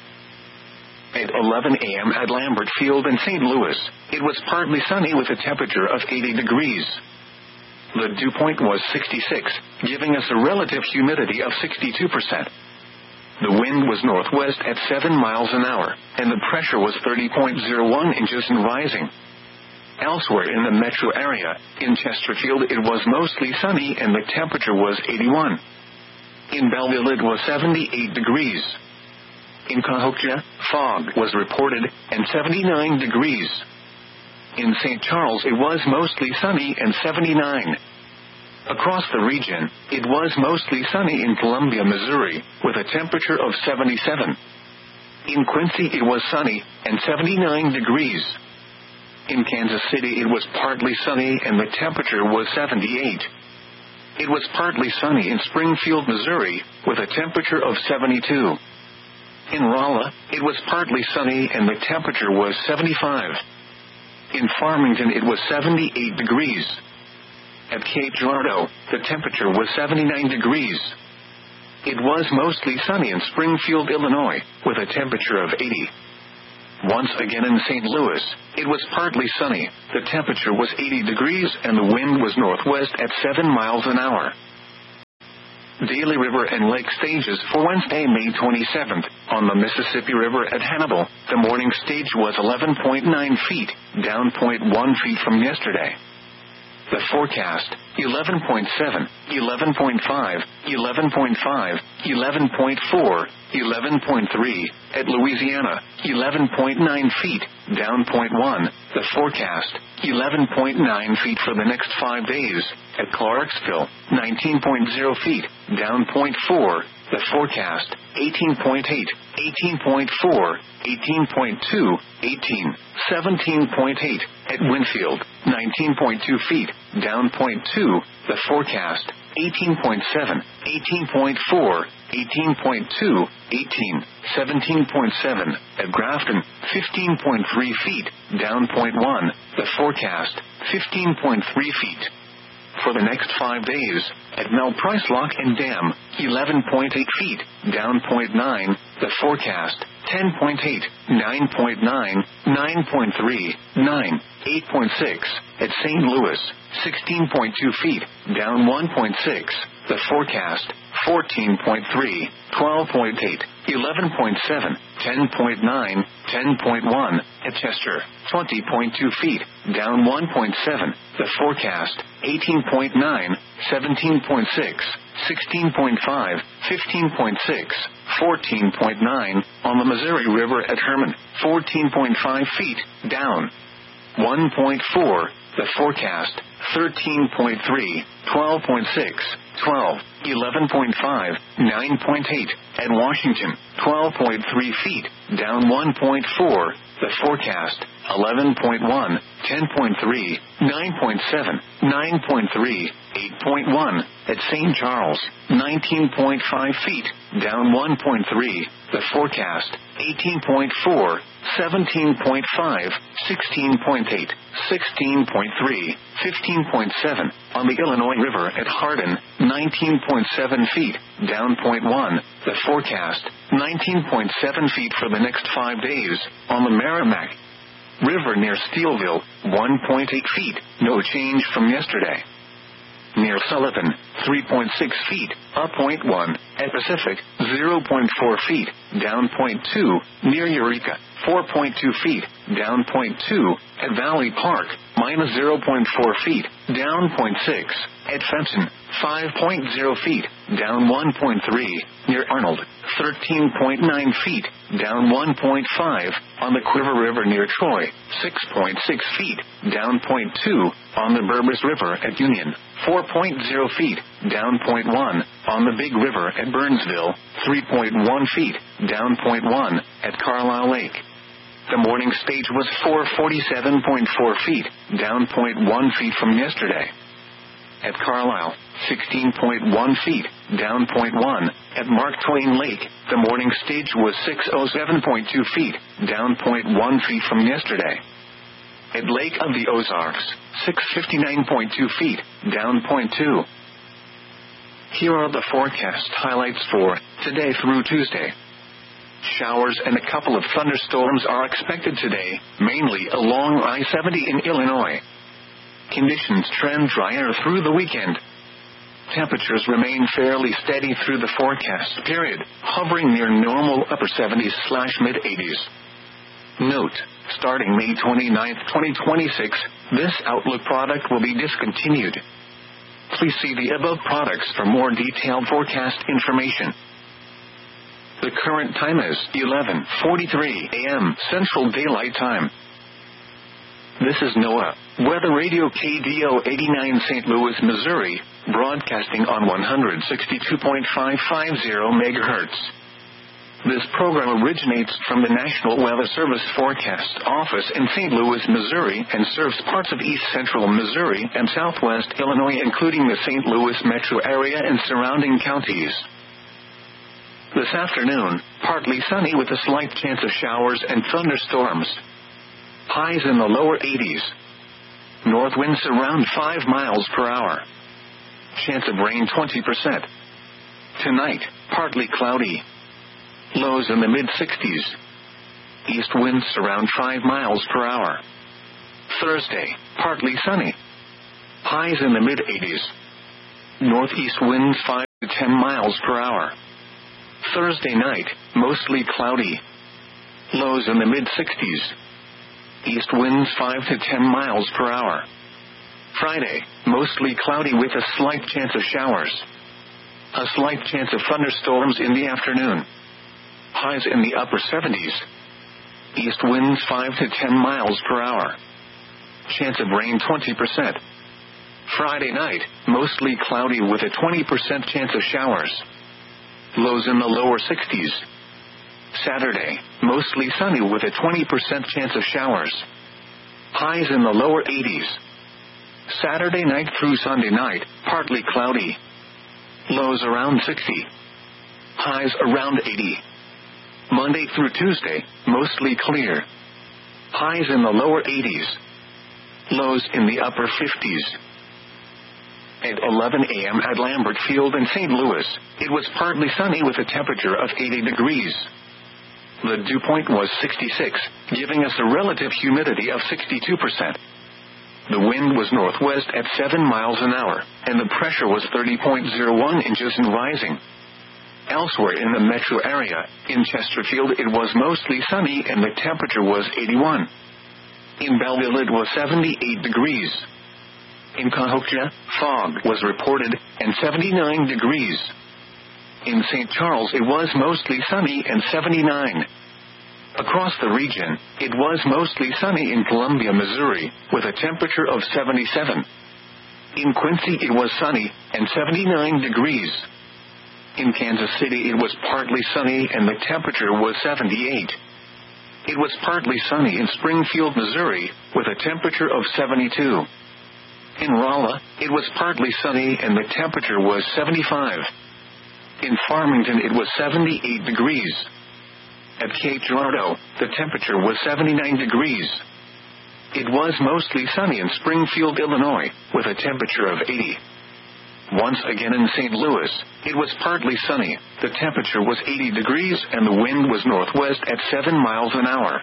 At eleven a m at Lambert Field in Saint Louis, it was partly sunny with a temperature of eighty degrees. The dew point was sixty-six, giving us a relative humidity of sixty-two percent. The wind was northwest at seven miles an hour, and the pressure was thirty point zero one inches and rising. Elsewhere in the metro area, in Chesterfield it was mostly sunny and the temperature was eighty-one. In Belleville it was seventy-eight degrees. In Cahokia, fog was reported, and seventy-nine degrees. In Saint Charles it was mostly sunny and seventy-nine. Across the region, it was mostly sunny in Columbia, Missouri, with a temperature of seventy-seven. In Quincy it was sunny, and seventy-nine degrees. In Kansas City it was partly sunny and the temperature was seventy-eight. It was partly sunny in Springfield, Missouri, with a temperature of seventy-two. In Rolla, it was partly sunny and the temperature was seventy-five. In Farmington it was seventy-eight degrees. At Cape Girardeau, the temperature was seventy-nine degrees. It was mostly sunny in Springfield, Illinois, with a temperature of eighty. Once again in Saint Louis, it was partly sunny, the temperature was eighty degrees and the wind was northwest at seven miles an hour. Daly River and Lake stages for Wednesday, May twenty-seventh. On the Mississippi River at Hannibal, the morning stage was eleven point nine feet, down zero point one feet from yesterday. The forecast, eleven point seven, eleven point five, eleven point five, eleven point four, eleven point three, at Louisiana, eleven point nine feet, down zero point one. The forecast, eleven point nine feet for the next five days. At Clarksville, nineteen point zero feet, down zero point four. The forecast, eighteen point eight, eighteen point four, eighteen point two, eighteen, seventeen point eight. At Winfield, nineteen point two feet, down zero point two. The forecast, eighteen point seven, eighteen point four, eighteen point two, eighteen, seventeen point seven. At Grafton, fifteen point three feet, down zero point one. The forecast, fifteen point three feet. For the next five days, at Mel Price Lock and Dam, eleven point eight feet, down zero point nine. The forecast, ten point eight, nine point nine, nine point three, nine, eight point six. At Saint Louis, sixteen point two feet, down one point six. The forecast, fourteen point three, twelve point eight, eleven point seven, ten point nine, ten point one. At Chester, twenty point two feet, down one point seven. The forecast, eighteen point nine, seventeen point six, sixteen point five, fifteen point six, fourteen point nine. On the Missouri River at Herman, fourteen point five feet, down one point four. The forecast, thirteen point three, twelve point six, twelve, eleven point five, nine point eight. At Washington, twelve point three feet, down one point four. The forecast, eleven point one, ten point three, nine point seven, nine point three, eight point one. At Saint Charles, nineteen point five feet, down one point three. The forecast, eighteen point four, seventeen point five, sixteen point eight, sixteen point three, fifteen point seven. On the Illinois River at Hardin, nineteen point seven feet, down zero point one. The forecast, nineteen point seven feet for the next five days. On the Merrimack River near Steelville, one point eight feet, no change from yesterday. Near Sullivan, three point six feet, up zero point one. At Pacific, zero point four feet, down zero point two. Near Eureka, four point two feet, down zero point two. At Valley Park, minus zero point four feet, down zero point six. At Fenton, five point zero feet, down one point three. Near Arnold, thirteen point nine feet, down one point five. On the Quiver River near Troy, six point six feet, down zero point two. On the Burbus River at Union, four point zero feet, down zero point one. On the Big River at Burnsville, three point one feet, down zero point one. At Carlisle Lake, the morning stage was four forty-seven point four feet, down zero point one feet from yesterday. At Carlisle, sixteen point one feet, down zero point one. At Mark Twain Lake, the morning stage was six oh seven point two feet, down zero point one feet from yesterday. At Lake of the Ozarks, six fifty-nine point two feet, down zero point two. Here are the forecast highlights for today through Tuesday. Showers and a couple of thunderstorms are expected today, mainly along I seventy in Illinois. Conditions trend drier through the weekend. Temperatures remain fairly steady through the forecast period, hovering near normal upper seventies slash mid eighties. Note, starting May twenty-ninth, twenty twenty-six, this Outlook product will be discontinued. Please see the above products for more detailed forecast information. The current time is eleven forty-three a.m. Central Daylight Time. This is NOAA Weather Radio K D O eighty-nine Saint Louis, Missouri, broadcasting on one sixty-two point five five zero megahertz. This program originates from the National Weather Service Forecast Office in Saint Louis, Missouri, and serves parts of east central Missouri and southwest Illinois, including the Saint Louis metro area and surrounding counties. This afternoon, partly sunny with a slight chance of showers and thunderstorms. Highs in the lower eighties. North winds around five miles per hour. Chance of rain twenty percent. Tonight, partly cloudy. Lows in the mid-sixties. East winds around five miles per hour. Thursday, partly sunny. Highs in the mid-eighties. Northeast winds five to ten miles per hour. Thursday night, mostly cloudy. Lows in the mid-sixties. East winds five to ten miles per hour. Friday, mostly cloudy with a slight chance of showers. A slight chance of thunderstorms in the afternoon. Highs in the upper seventies. East winds five to ten miles per hour. Chance of rain twenty percent. Friday night, mostly cloudy with a twenty percent chance of showers. Lows in the lower sixties. Saturday, mostly sunny with a twenty percent chance of showers. Highs in the lower eighties. Saturday night through Sunday night, partly cloudy. Lows around sixty. Highs around eighty. Monday through Tuesday, mostly clear. Highs in the lower eighties. Lows in the upper fifties. At eleven a.m. at Lambert Field in Saint Louis, it was partly sunny with a temperature of eighty degrees. The dew point was sixty-six, giving us a relative humidity of sixty-two percent. The wind was northwest at seven miles an hour, and the pressure was thirty point zero one inches and rising. Elsewhere in the metro area, in Chesterfield it was mostly sunny and the temperature was eighty-one. In Belleville it was seventy-eight degrees. In Cahokia, fog was reported, and seventy-nine degrees. In Saint Charles it was mostly sunny and seventy-nine. Across the region, it was mostly sunny in Columbia, Missouri, with a temperature of seventy-seven. In Quincy it was sunny, and seventy-nine degrees. In Kansas City it was partly sunny and the temperature was seventy-eight. It was partly sunny in Springfield, Missouri, with a temperature of seventy-two. In Rolla, it was partly sunny and the temperature was seventy-five. In Farmington it was seventy-eight degrees. At Cape Girardeau, the temperature was seventy-nine degrees. It was mostly sunny in Springfield, Illinois, with a temperature of eighty. Once again in Saint Louis, it was partly sunny, the temperature was eighty degrees and the wind was northwest at seven miles an hour.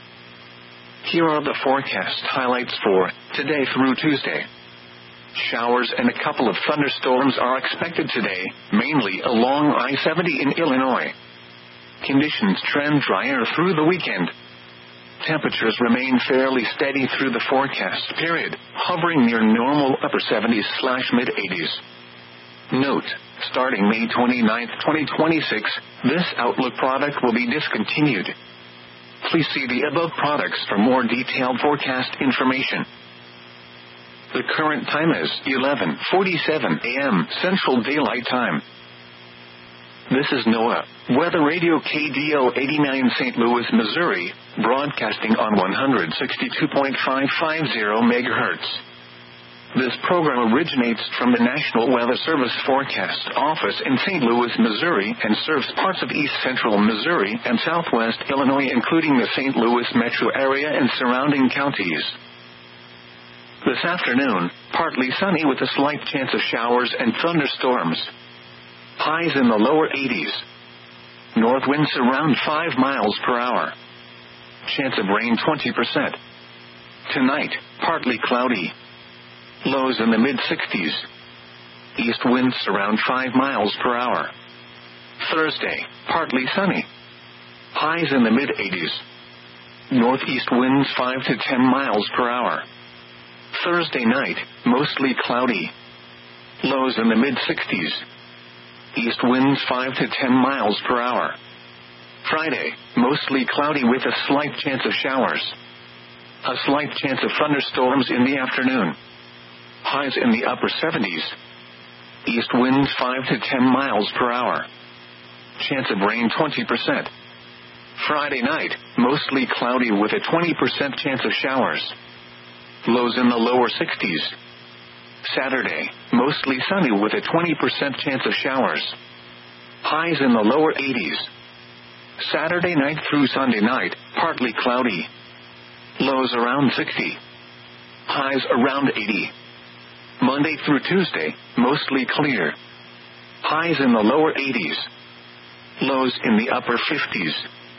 Here are the forecast highlights for today through Tuesday. Showers and a couple of thunderstorms are expected today, mainly along I seventy in Illinois. Conditions trend drier through the weekend. Temperatures remain fairly steady through the forecast period, hovering near normal upper seventies slash mid eighties. Note, starting May twenty-ninth, twenty twenty-six, this Outlook product will be discontinued. Please see the above products for more detailed forecast information. The current time is eleven forty-seven a.m. Central Daylight Time. This is NOAA, Weather Radio K D O eighty-nine Saint Louis, Missouri, broadcasting on one sixty-two point five five zero megahertz. This program originates from the National Weather Service Forecast Office in Saint Louis, Missouri, and serves parts of east central Missouri and southwest Illinois, including the Saint Louis metro area and surrounding counties. This afternoon, partly sunny with a slight chance of showers and thunderstorms. Highs in the lower eighties. North winds around five miles per hour. Chance of rain twenty percent. Tonight, partly cloudy. Lows in the mid-sixties. East winds around five miles per hour. Thursday, partly sunny. Highs in the mid-eighties. Northeast winds five to ten miles per hour. Thursday night, mostly cloudy. Lows in the mid-sixties. East winds five to ten miles per hour. Friday, mostly cloudy with a slight chance of showers. A slight chance of thunderstorms in the afternoon. Highs in the upper seventies. East winds five to ten miles per hour. Chance of rain twenty percent. Friday night, mostly cloudy with a twenty percent chance of showers. Lows in the lower sixties. Saturday, mostly sunny with a twenty percent chance of showers. Highs in the lower eighties. Saturday night through Sunday night, partly cloudy. Lows around sixty. Highs around eighty. Monday through Tuesday, mostly clear. Highs in the lower eighties. Lows in the upper fifties.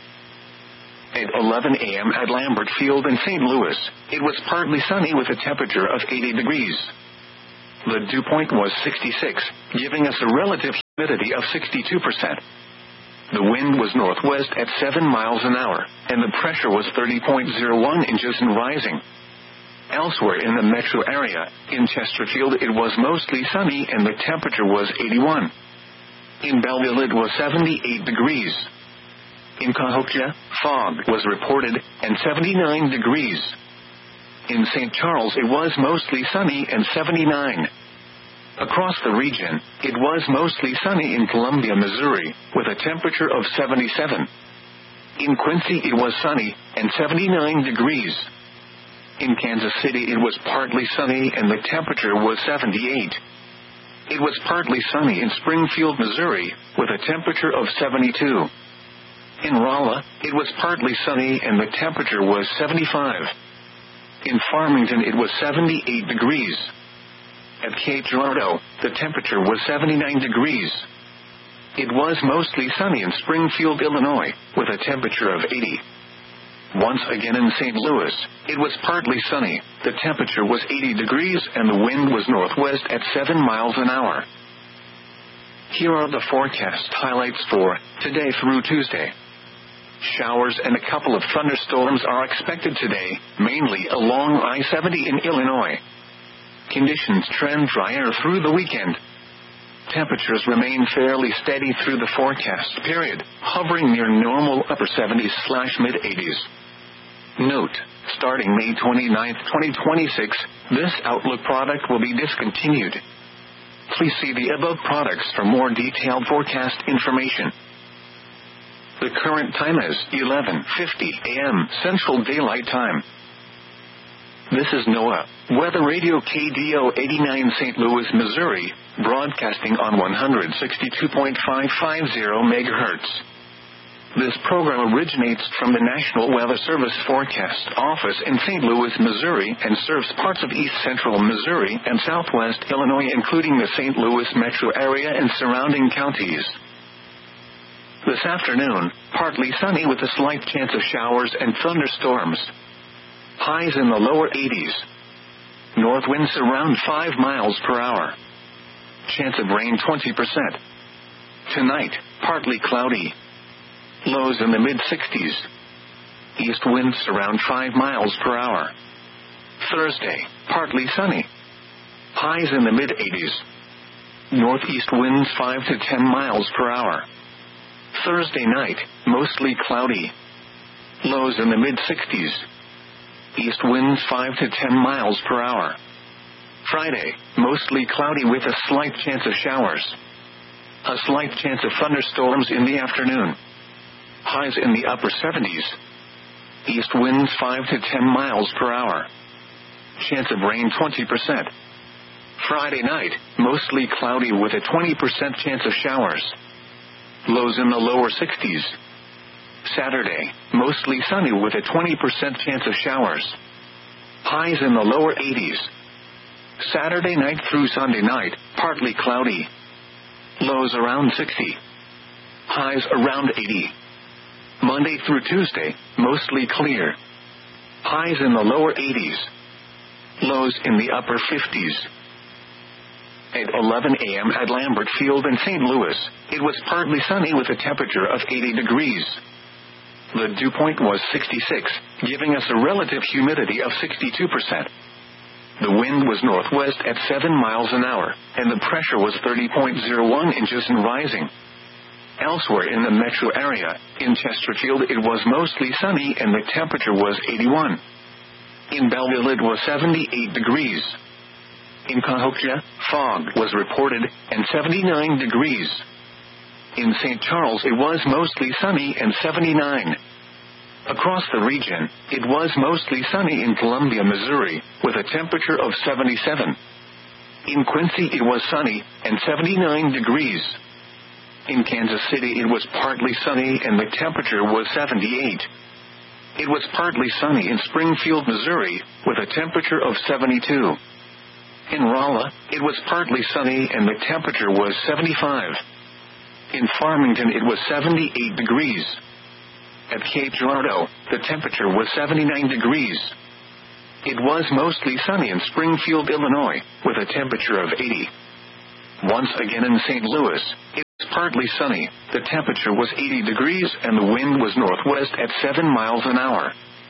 At eleven a.m. at Lambert Field in Saint Louis, it was partly sunny with a temperature of eighty degrees. The dew point was sixty-six, giving us a relative humidity of sixty-two percent. The wind was northwest at seven miles an hour, and the pressure was thirty point zero one inches and rising. Elsewhere in the metro area, in Chesterfield it was mostly sunny and the temperature was eighty-one. In Belleville it was seventy-eight degrees. In Cahokia, fog was reported, and seventy-nine degrees. In Saint Charles it was mostly sunny and seventy-nine. Across the region, it was mostly sunny in Columbia, Missouri, with a temperature of seventy-seven. In Quincy it was sunny, and seventy-nine degrees. In Kansas City it was partly sunny and the temperature was seventy-eight. It was partly sunny in Springfield, Missouri, with a temperature of seventy-two. In Rolla, it was partly sunny and the temperature was seventy-five. In Farmington it was seventy-eight degrees. At Cape Girardeau, the temperature was seventy-nine degrees. It was mostly sunny in Springfield, Illinois, with a temperature of eighty. Once again in Saint Louis, it was partly sunny, the temperature was eighty degrees and the wind was northwest at seven miles an hour. Here are the forecast highlights for today through Tuesday. Showers and a couple of thunderstorms are expected today, mainly along I seventy in Illinois. Conditions trend drier through the weekend. Temperatures remain fairly steady through the forecast period, hovering near normal upper seventies slash mid eighties. Note, starting May twenty-ninth, twenty twenty-six, this Outlook product will be discontinued. Please see the above products for more detailed forecast information. The current time is eleven fifty a m Central Daylight Time. This is NOAA, Weather Radio K D O eighty-nine Saint Louis, Missouri, broadcasting on one sixty-two point five five zero megahertz. This program originates from the National Weather Service Forecast Office in Saint Louis, Missouri, and serves parts of east central Missouri and southwest Illinois, including the Saint Louis metro area and surrounding counties. This afternoon, partly sunny with a slight chance of showers and thunderstorms. Highs in the lower eighties. North winds around five miles per hour. Chance of rain twenty percent. Tonight, partly cloudy. Lows in the mid sixties. East winds around five miles per hour. Thursday, partly sunny. Highs in the mid eighties. Northeast winds five to ten miles per hour. Thursday night, mostly cloudy. Lows in the mid sixties. East winds five to ten miles per hour. Friday, mostly cloudy with a slight chance of showers. A slight chance of thunderstorms in the afternoon. Highs in the upper seventies. East winds five to ten miles per hour. Chance of rain twenty percent. Friday night, mostly cloudy with a twenty percent chance of showers. Lows in the lower sixties. Saturday, mostly sunny with a twenty percent chance of showers. Highs in the lower eighties. Saturday night through Sunday night, partly cloudy. Lows around sixty. Highs around eighty. Monday through Tuesday, mostly clear. Highs in the lower eighties. Lows in the upper fifties. At eleven a m at Lambert Field in Saint Louis, it was partly sunny with a temperature of eighty degrees. The dew point was sixty-six, giving us a relative humidity of sixty-two percent. The wind was northwest at seven miles an hour, and the pressure was thirty point zero one inches and rising. Elsewhere in the metro area, in Chesterfield it was mostly sunny and the temperature was eighty-one. In Belleville it was seventy-eight degrees. In Cahokia, fog was reported, and seventy-nine degrees. In Saint Charles it was mostly sunny and seventy-nine. Across the region, it was mostly sunny in Columbia, Missouri, with a temperature of seventy-seven. In Quincy it was sunny, and seventy-nine degrees. In Kansas City it was partly sunny and the temperature was seventy-eight. It was partly sunny in Springfield, Missouri, with a temperature of seventy-two. In Rolla, it was partly sunny and the temperature was seventy-five. In Farmington it was seventy-eight degrees. At Cape Girardeau, the temperature was seventy-nine degrees. It was mostly sunny in Springfield, Illinois, with a temperature of eighty. Once again in Saint Louis, it was partly sunny, the temperature was eighty degrees and the wind was northwest at seven miles an hour.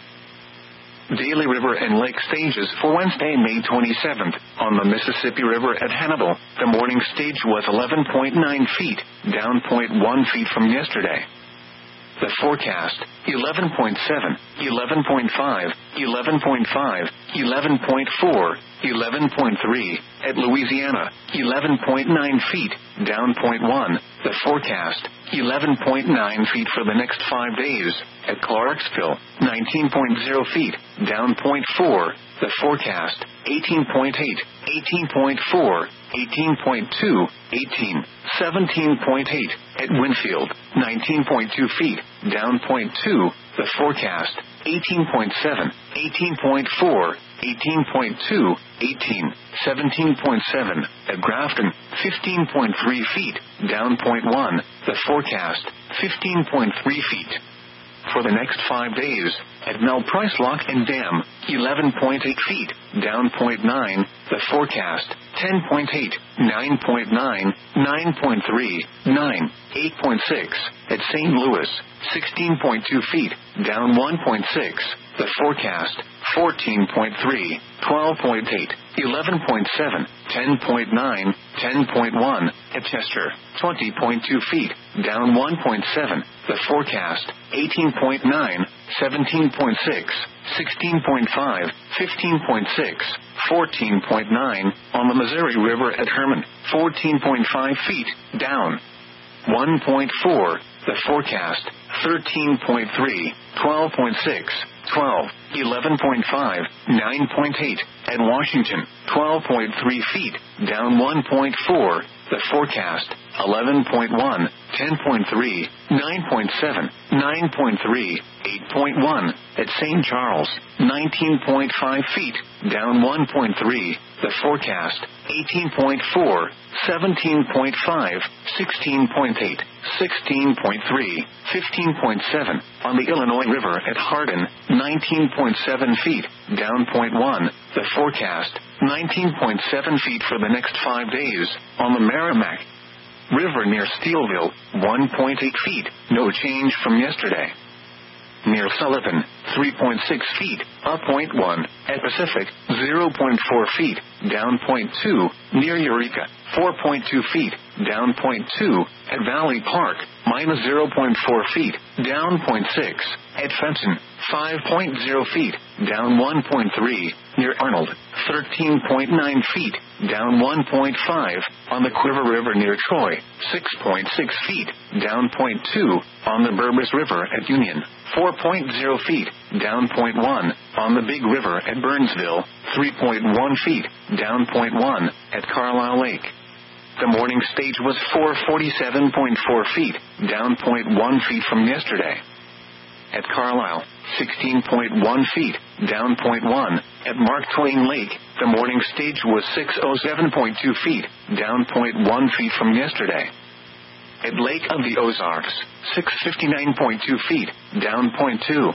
Daily river and lake stages for Wednesday, May twenty-seventh. On the Mississippi River at Hannibal, the morning stage was eleven point nine feet, down zero point one feet from yesterday. The forecast, eleven point seven, eleven point five, eleven point five, eleven point four, eleven point three. At Louisiana, eleven point nine feet, down zero point one. The forecast, eleven point nine feet for the next five days. At Clarksville, nineteen point zero feet, down zero point four. The forecast, eighteen point eight, eighteen point four, eighteen point two, eighteen, seventeen point eight. At Winfield, nineteen point two feet, down zero point two. The forecast, eighteen point seven, eighteen point four, eighteen point two, eighteen, seventeen point seven. At Grafton, fifteen point three feet, down zero point one. The forecast, fifteen point three feet. For the next five days, at Mel Price Lock and Dam, eleven point eight feet, down zero point nine. The forecast, ten point eight, nine point nine, nine point three, nine, eight point six. At Saint Louis, sixteen point two feet, down one point six. The forecast, fourteen point three, twelve point eight, eleven point seven, ten point nine, ten point one. At Chester, twenty point two feet, down one point seven. The forecast, eighteen point nine, seventeen point six, sixteen point five, fifteen point six, fourteen point nine. On the Missouri River at Herman, fourteen point five feet, down one point four. The forecast, thirteen point three, twelve point six, twelve, eleven point five, nine point eight. At Washington, twelve point three feet, down one point four. The forecast, eleven point one, ten point three, nine point seven, nine point three, eight point one. At Saint Charles, nineteen point five feet, down one point three. The forecast, eighteen point four, seventeen point five, sixteen point eight, sixteen point three, fifteen point seven. On the Illinois River at Hardin, nineteen point seven feet, down zero point one. The forecast, nineteen point seven feet for the next five days. On the Merrimack River near Steelville, one point eight feet, no change from yesterday. Near Sullivan, three point six feet, up zero point one. At Pacific, zero point four feet, down zero point two. Near Eureka, four point two feet, down zero point two. At Valley Park, minus zero point four feet, down zero point six. At Fenton, five point zero feet, down one point three. Near Arnold, thirteen point nine feet, down one point five. On the Quiver River near Troy, six point six feet, down zero point two. On the Burbus River at Union, four point zero feet, down zero point one. On the Big River at Burnsville, three point one feet, down zero point one. At Carlisle Lake, the morning stage was four hundred forty-seven point four feet, down zero point one feet from yesterday. At Carlisle, sixteen point one feet, down zero point one. At Mark Twain Lake, the morning stage was six hundred seven point two feet, down zero point one feet from yesterday. At Lake of the Ozarks, six hundred fifty-nine point two feet, down zero point two.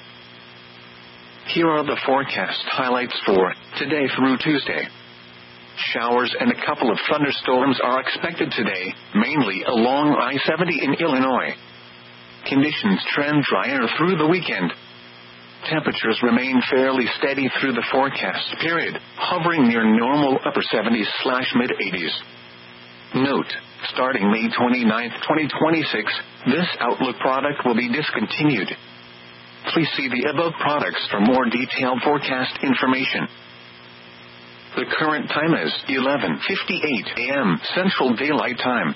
Here are the forecast highlights for today through Tuesday. Showers and a couple of thunderstorms are expected today, mainly along I seventy in Illinois. Conditions trend drier through the weekend. Temperatures remain fairly steady through the forecast period, hovering near normal upper seventies slash mid eighties. Note, starting May twenty-ninth, twenty twenty-six, this Outlook product will be discontinued. Please see the above products for more detailed forecast information. The current time is eleven fifty-eight a.m. Central Daylight Time.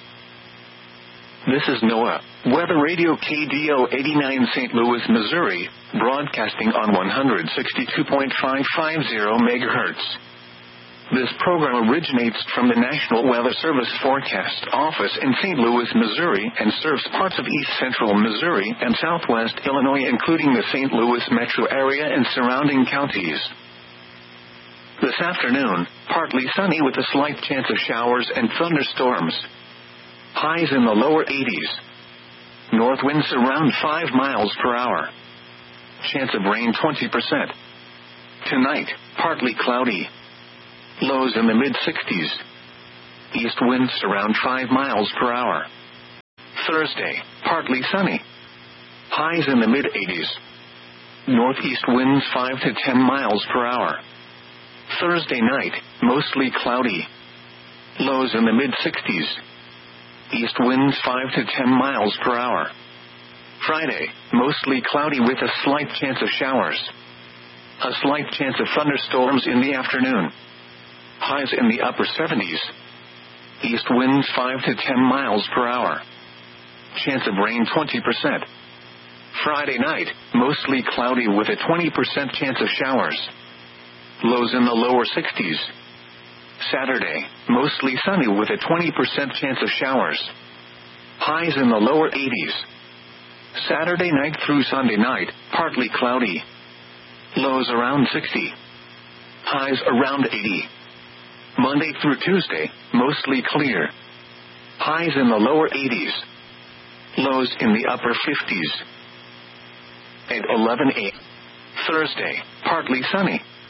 This is NOAA Weather Radio K D O eighty-nine Saint Louis, Missouri, broadcasting on one sixty-two point five five zero megahertz. This program originates from the National Weather Service Forecast Office in Saint Louis, Missouri, and serves parts of east central Missouri and southwest Illinois, including the Saint Louis metro area and surrounding counties. This afternoon, partly sunny with a slight chance of showers and thunderstorms. Highs in the lower eighties. North winds around five miles per hour. Chance of rain twenty percent. Tonight, partly cloudy. Lows in the mid-sixties. East winds around five miles per hour. Thursday, partly sunny. Highs in the mid-eighties. Northeast winds five to ten miles per hour. Thursday night, mostly cloudy. Lows in the mid-sixties. East winds five to ten miles per hour. Friday, mostly cloudy with a slight chance of showers. A slight chance of thunderstorms in the afternoon. Highs in the upper seventies. East winds five to ten miles per hour. Chance of rain twenty percent. Friday night, mostly cloudy with a twenty percent chance of showers. Lows in the lower sixties. Saturday, mostly sunny with a twenty percent chance of showers. Highs in the lower eighties. Saturday night through Sunday night, partly cloudy. Lows around sixty. Highs around eighty. Monday through Tuesday, mostly clear. Highs in the lower eighties. Lows in the upper fifties. At eleven a m Thursday, partly sunny.